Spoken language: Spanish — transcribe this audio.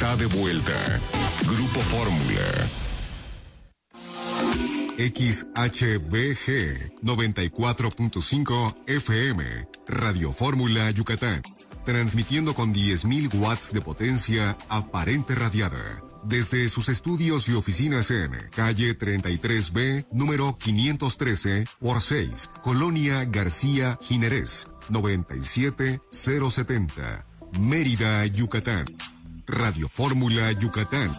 está de vuelta. Grupo Fórmula. XHBG 94.5 FM, Radio Fórmula Yucatán. Transmitiendo con 10.000 watts de potencia aparente radiada. Desde sus estudios y oficinas en calle 33B, número 513 por 6, Colonia García Jiménez, 97070, Mérida, Yucatán. Radio Fórmula Yucatán,